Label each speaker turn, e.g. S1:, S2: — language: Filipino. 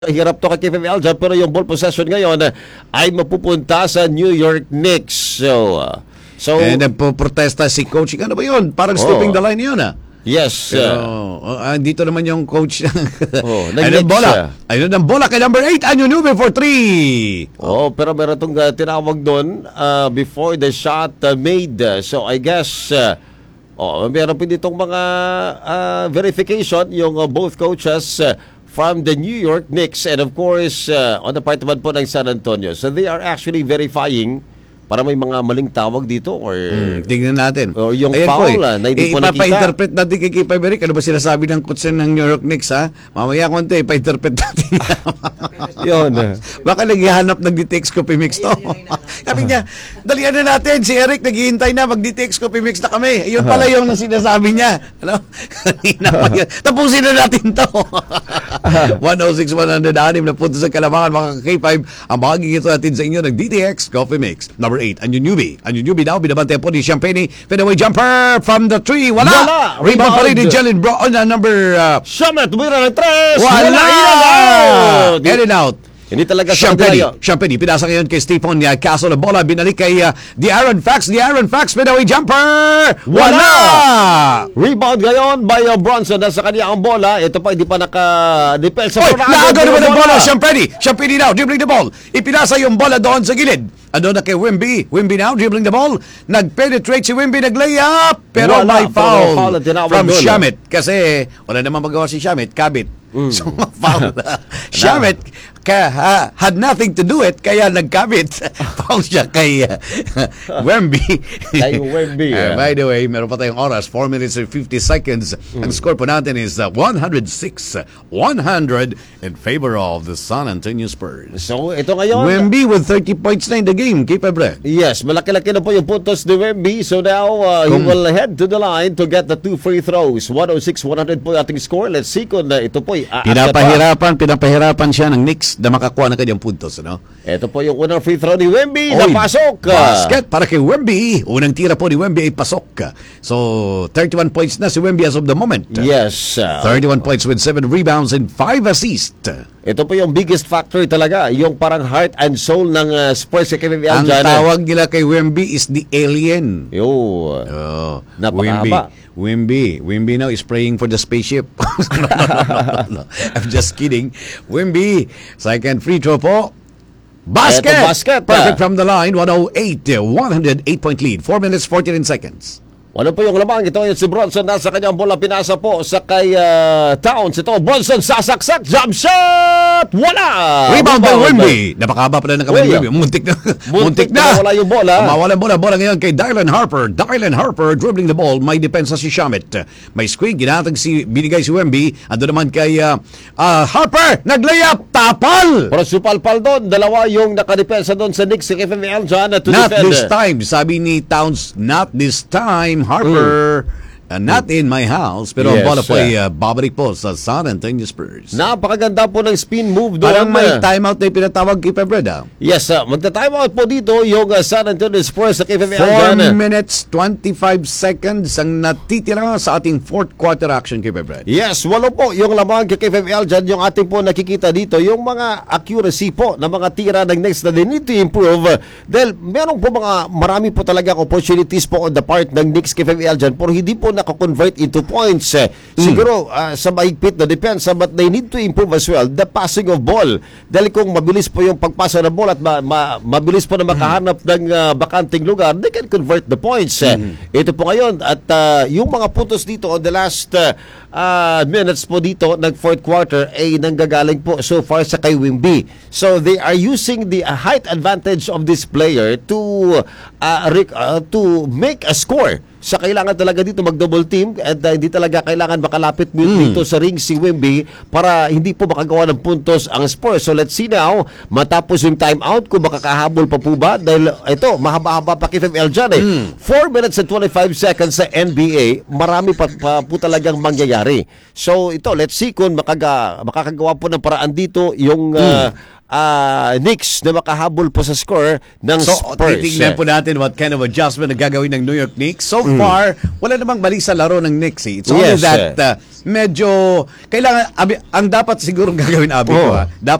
S1: Hirap to kay KFML dyan, pero yung ball possession ngayon ay mapupunta sa New York Knicks.
S2: Nagpo-protesta si coach. Ano ba yun? Parang stepping the line yun
S1: Yes.
S2: Dito naman yung coach ng
S1: nag-Knicks
S2: bola. Ayun ang bola kay number 8, Anyo Nube for 3.
S1: Pero meron itong tinawag doon before the shot made. So I guess meron pa ditong mga verification yung both coaches from the New York Knicks and of course on the part naman po ng San Antonio. So they are actually verifying para may mga maling tawag dito or
S2: tingnan natin.
S1: O yung foul na hindi po nakita.
S2: Ipapa-interpret natin kay Kipay Beric. Ano ba sinasabi ng coach ng New York Knicks Mamaya konti, ipa-interpret natin.
S1: Yun.
S2: Baka naghihanap ng-DTX Coffee Mix to. Sabi niya, dalian na natin. Si Eric naghihintay na, mag-DTX Coffee Mix na kami. Yun pala yung sinasabi niya. Ano? Tapusin na natin to. 106-106 na punto sa Kalamangan, mga K5. Ang makikita natin sa inyo ng DTX Coffee Mix. Number 8, Anyo Newby. Anyo Newby daw, binabante po ni Champagne. Fadeaway jumper from the 3. Wala! Rebound pa rin ni Jalen Brown na number...
S1: Shamet, tumira ng 3.
S2: Wala! Get it out.
S1: Hindi talaga
S2: Champagne, pinasa ngayon kay Stephen Castle. Bola, binalik kay De'Aaron Fox. De'Aaron Fox, fadeaway jumper! Wala!
S1: Rebound ngayon by Bronson. Nasa kanya ang bola. Ito pa, hindi pa naka-depensa.
S2: Naaga naman ang bola, Champagne now, dribbling the ball. Ipinasa yung bola doon sa gilid. Ano na kay Wemby. Wemby now, dribbling the ball. Nag-penetrate si Wemby, nag-layup. Pero may foul from Shamet. Kasi wala naman magawa si Shamet, kabit. So, foul. Shamet had nothing to do it, kaya nagkabit. Foul siya kay Wemby. By the way, meron pa tayong oras, 4 minutes and 50 seconds. Ang score po natin is 106-100 in favor of the San Antonio Spurs.
S1: So, ito ngayon.
S2: Wemby with 30 points na in the game. Keep it, Brett.
S1: Yes, malaki-laki na po yung puntos ni Wemby. So now, he will head to the line to get the 2 free throws. 106-100 po yung ating score. Let's see kung ito po
S2: pinapahirapan siya ng Knicks na makakuha ng kanyang puntos.
S1: Ito po yung unang free throw ni Wemby. Napasok.
S2: Basket para kay Wemby. Unang tira po ni Wemby ay pasok. So, 31 points na si Wemby as of the moment.
S1: Yes.
S2: 31 points with 7 rebounds and 5 assists.
S1: Ito po yung biggest factor talaga. Yung parang heart and soul ng Spurs sa KFML.
S2: Ang tawag nila kay Wemby is the alien.
S1: Napakahaba.
S2: Wemby now is praying for the spaceship. No. I'm just kidding. Wemby, second free throw po. Basket! Perfect from the line. 108-point lead. 4 minutes, 49 seconds.
S1: Wala po yung lamang. Ito yung si Bronson. Nasa kanyang bola, pinasa po sa kay Towns. Ito, Bronson, sasaksak, jump shot! Wala!
S2: Rebound by Wemby. Napakaba pa na ng kamay Wemby. Muntik na.
S1: Wala yung bola.
S2: Mawala bola ngayon kay Dylan Harper. Dylan Harper dribbling the ball. May depensa si Shamet. May screen. Binigay si Wemby. Ando naman kay Harper. Nag-layup. Tapal!
S1: Pero supalpal doon. Dalawa yung nakadepensa doon sa Knicks. Si KFML dyan to
S2: not
S1: defend.
S2: This time. Sabi ni Towns, not this time. Harper, not in my house. Pero ang bola po ay babalik po sa San Antonio Spurs.
S1: Napakaganda po ng spin move doon.
S2: Parang may timeout na pinatawag kay Pebreda.
S1: Yes, magta-timeout po dito yung San Antonio Spurs sa KFML.
S2: 4 minutes, 25 seconds ang natitira sa ating fourth quarter action kay Pebreda.
S1: Yes, walo po yung lamang kay KFML dyan. Yung ating po nakikita dito, yung mga accuracy po ng mga tira ng Knicks na they need to improve. Dahil meron po marami po talaga opportunities po on the part ng Knicks KFML dyan, pero hindi po nakakonvert into points. Siguro sa mahigpit na depensa, but they need to improve as well the passing of ball. Dahil kung mabilis po yung pagpasa ng ball at mabilis po na makahanap ng bakanting lugar, they can convert the points. Ito po ngayon at yung mga puntos dito on the last minutes po dito ng fourth quarter ay nanggagaling po so far sa kay Wemby. So they are using the height advantage of this player to make a score. Sa kailangan talaga dito mag-double team at hindi talaga kailangan makalapit dito sa ring si Wemby para hindi po makagawa ng puntos ang Spurs. So let's see now, matapos yung timeout kung makakahabol pa po ba dahil ito, mahaba-haba pa KFML dyan 4 minutes and 25 seconds sa NBA, marami pa po talagang mangyayari. So ito, let's see kung makakagawa po ng paraan dito yung Knicks na makahabol po sa score ng
S2: So,
S1: Spurs.
S2: titignan po natin what kind of adjustment na gagawin ng New York Knicks. So far, wala namang mali sa laro ng Knicks. It's only
S1: Yes,
S2: that medyo kailangan, ang dapat siguro gagawin, Abi, ko,
S1: Oh.